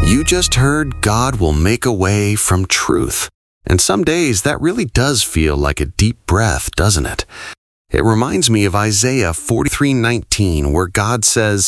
You just heard God will make a way from truth. And some days that really does feel like a deep breath, doesn't it? It reminds me of Isaiah 43:19, where God says,